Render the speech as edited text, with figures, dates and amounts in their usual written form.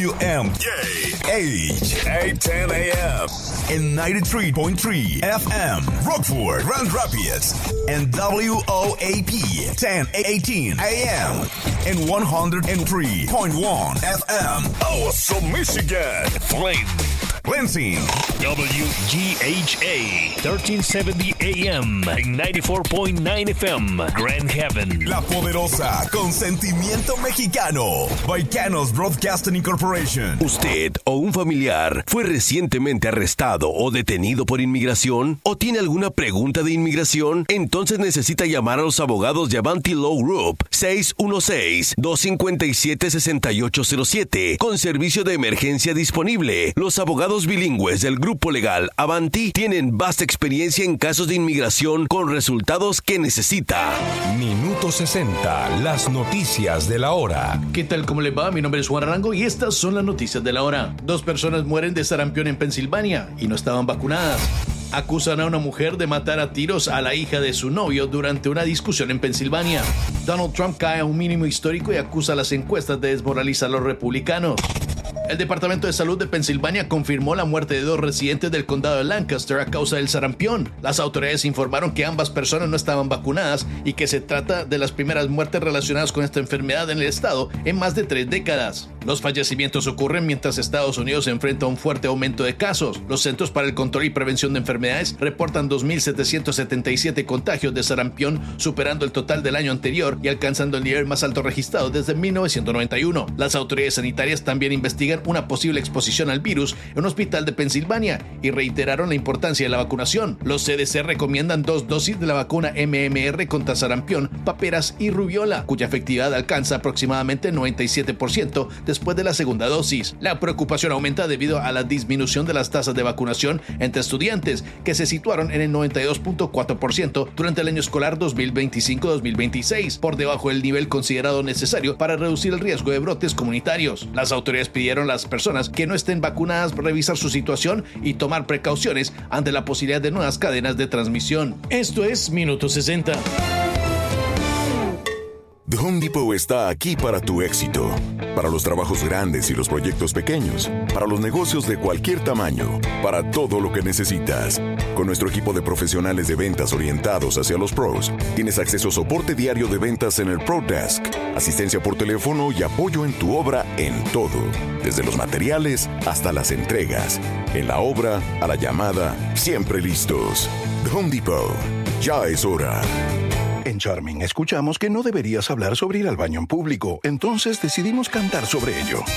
810 AM and 93.3 FM, Rockford, Grand Rapids, and WOAP 1018 AM and 103.1 FM, Awesome, Michigan, Flint, Lansing, WGHA 1370 AM and 94.9 FM, Grand Haven, La Poderosa, con sentimiento mexicano, Baicanos Broadcasting Incorporation. ¿Usted o un familiar fue recientemente arrestado o detenido por inmigración? ¿O tiene alguna pregunta de inmigración? Entonces necesita llamar a los abogados de Avanti Law Group 616-257-6807 con servicio de emergencia disponible. Los abogados bilingües del grupo legal Avanti tienen vasta experiencia en casos de inmigración con resultados que necesita. Minuto 60, las noticias de la hora. ¿Qué tal? ¿Cómo les va? Mi nombre es Juan Arango y estas son las noticias de la hora. 2 personas mueren de sarampión en Pensilvania y no estaban vacunadas. Acusan a una mujer de matar a tiros a la hija de su novio durante una discusión en Pensilvania. Donald Trump cae a un mínimo histórico y acusa a las encuestas de desmoralizar a los republicanos. El Departamento de Salud de Pensilvania confirmó la muerte de 2 residentes del condado de Lancaster a causa del sarampión. Las autoridades informaron que ambas personas no estaban vacunadas y que se trata de las primeras muertes relacionadas con esta enfermedad en el estado en más de 3 décadas. Los fallecimientos ocurren mientras Estados Unidos se enfrenta a un fuerte aumento de casos. Los Centros para el Control y Prevención de Enfermedades reportan 2.777 contagios de sarampión, superando el total del año anterior y alcanzando el nivel más alto registrado desde 1991. Las autoridades sanitarias también investigan una posible exposición al virus en un hospital de Pensilvania y reiteraron la importancia de la vacunación. Los CDC recomiendan 2 dosis de la vacuna MMR contra sarampión, paperas y rubiola, cuya efectividad alcanza aproximadamente 97% después de la segunda dosis. La preocupación aumenta debido a la disminución de las tasas de vacunación entre estudiantes, que se situaron en el 92.4% durante el año escolar 2025-2026, por debajo del nivel considerado necesario para reducir el riesgo de brotes comunitarios. Las autoridades pidieron a las personas que no estén vacunadas revisar su situación y tomar precauciones ante la posibilidad de nuevas cadenas de transmisión. Esto es Minuto 60. The Home Depot está aquí para tu éxito, para los trabajos grandes y los proyectos pequeños, para los negocios de cualquier tamaño, para todo lo que necesitas. Con nuestro equipo de profesionales de ventas orientados hacia los pros, tienes acceso a soporte diario de ventas en el Pro Desk, asistencia por teléfono y apoyo en tu obra en todo, desde los materiales hasta las entregas. En la obra, a la llamada, siempre listos. The Home Depot. Ya es hora. En Charming escuchamos que no deberías hablar sobre ir al baño en público, entonces decidimos cantar sobre ello.